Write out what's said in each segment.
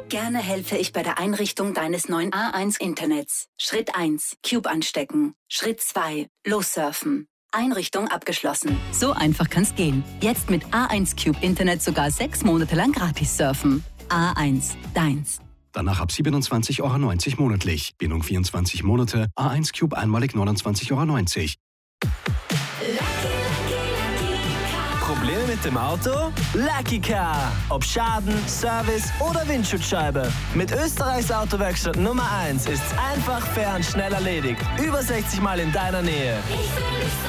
Gerne helfe ich bei der Einrichtung deines neuen A1-Internets. Schritt 1, Cube anstecken. Schritt 2, lossurfen. Einrichtung abgeschlossen. So einfach kann's gehen. Jetzt mit A1 Cube Internet sogar 6 Monate lang gratis surfen. A1, deins. Danach ab 27,90 € monatlich. Bindung 24 Monate. A1 Cube einmalig 29,90 €. Probleme mit dem Auto? Lucky Car. Ob Schaden, Service oder Windschutzscheibe. Mit Österreichs Autowerkstatt Nummer 1 ist's einfach, fair und schnell erledigt. Über 60 Mal in deiner Nähe. Ich fühl mich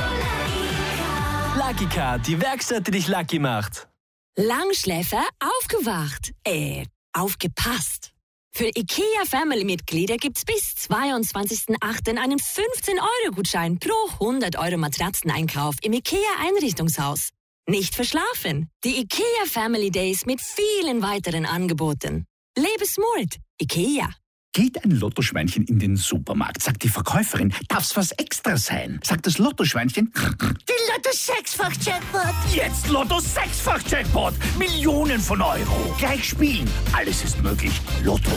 so Lucky Car. Lucky Car, die Werkstatt, die dich lucky macht. Langschläfer aufgewacht. Aufgepasst. Für IKEA-Family-Mitglieder gibt's bis 22.08. einen 15-Euro-Gutschein pro 100 € Matratzeneinkauf im IKEA-Einrichtungshaus. Nicht verschlafen. Die IKEA Family Days mit vielen weiteren Angeboten. Lebe smart. IKEA. Geht ein Lottoschweinchen in den Supermarkt, sagt die Verkäuferin, darf's was extra sein? Sagt das Lottoschweinchen, die Lotto-6-fach-Jackpot. Jetzt Lotto-6-fach-Jackpot. Millionen von Euro. Gleich spielen. Alles ist möglich. Lotto.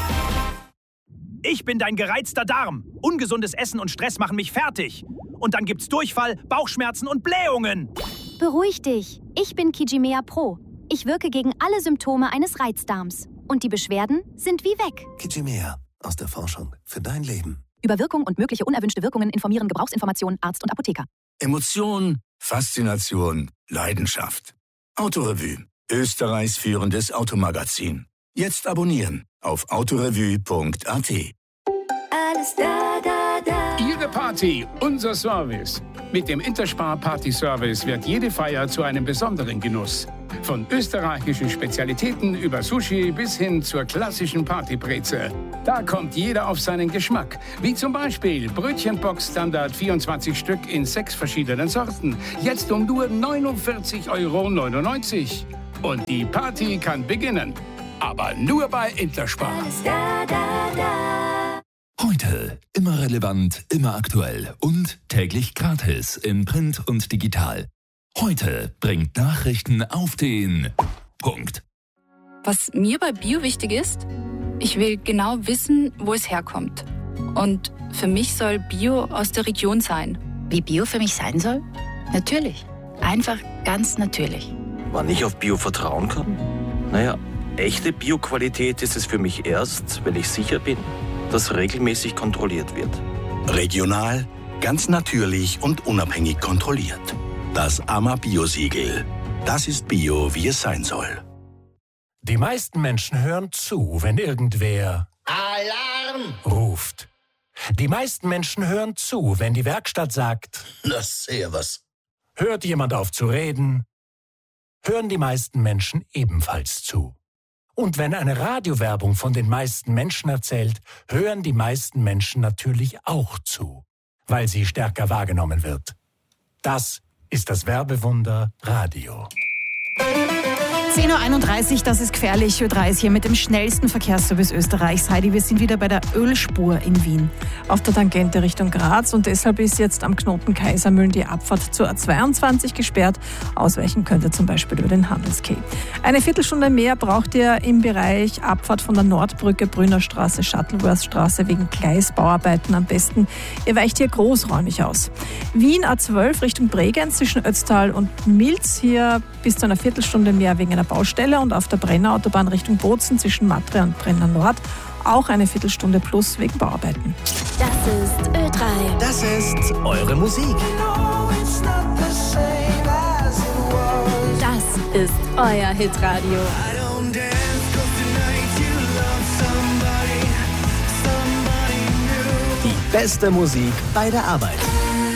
Ich bin dein gereizter Darm. Ungesundes Essen und Stress machen mich fertig. Und dann gibt's Durchfall, Bauchschmerzen und Blähungen. Beruhig dich. Ich bin Kijimea Pro. Ich wirke gegen alle Symptome eines Reizdarms. Und die Beschwerden sind wie weg. Kijimea. Aus der Forschung für dein Leben. Über Wirkung und mögliche unerwünschte Wirkungen informieren Gebrauchsinformationen Arzt und Apotheker. Emotion, Faszination, Leidenschaft. Autorevue. Österreichs führendes Automagazin. Jetzt abonnieren auf autorevue.at. Alles da, da, da. Ihre Party, unser Service. Mit dem Interspar Party Service wird jede Feier zu einem besonderen Genuss. Von österreichischen Spezialitäten über Sushi bis hin zur klassischen Partybrezel. Da kommt jeder auf seinen Geschmack. Wie zum Beispiel Brötchenbox Standard 24 Stück in 6 verschiedenen Sorten. Jetzt um nur 49,99 €. Und die Party kann beginnen. Aber nur bei Interspar. Da, da, da. Heute immer relevant, immer aktuell und täglich gratis in Print und digital. Heute bringt Nachrichten auf den Punkt. Was mir bei Bio wichtig ist, ich will genau wissen, wo es herkommt. Und für mich soll Bio aus der Region sein. Wie Bio für mich sein soll? Natürlich. Einfach ganz natürlich. Wann ich auf Bio vertrauen kann? Naja, echte Bio-Qualität ist es für mich erst, wenn ich sicher bin, dass regelmäßig kontrolliert wird. Regional, ganz natürlich und unabhängig kontrolliert. Das AMA-Bio-Siegel. Das ist Bio, wie es sein soll. Die meisten Menschen hören zu, wenn irgendwer Alarm ruft. Die meisten Menschen hören zu, wenn die Werkstatt sagt, das sehe was. Hört jemand auf zu reden, hören die meisten Menschen ebenfalls zu. Und wenn eine Radiowerbung von den meisten Menschen erzählt, hören die meisten Menschen natürlich auch zu, weil sie stärker wahrgenommen wird. Das ist das Werbewunder Radio. 10:31 Uhr, das ist gefährlich. Ö3 ist hier mit dem schnellsten Verkehrsservice Österreichs. Heidi, wir sind wieder bei der Ölspur in Wien. Auf der Tangente Richtung Graz und deshalb ist jetzt am Knoten Kaisermühlen die Abfahrt zur A22 gesperrt. Ausweichen könnt ihr zum Beispiel über den Handelskeh. Eine Viertelstunde mehr braucht ihr im Bereich Abfahrt von der Nordbrücke, Brünnerstraße, Shuttleworthstraße wegen Gleisbauarbeiten am besten. Ihr weicht hier großräumig aus. Wien A12 Richtung Bregenz zwischen Ötztal und Milz, hier bis zu einer Viertelstunde mehr wegen einer Baustelle und auf der Brenner Autobahn Richtung Bozen zwischen Matre und Brenner Nord auch eine Viertelstunde plus wegen Bauarbeiten. Das ist Ö3. Das ist eure Musik. Das ist euer Hitradio. Die beste Musik bei der Arbeit.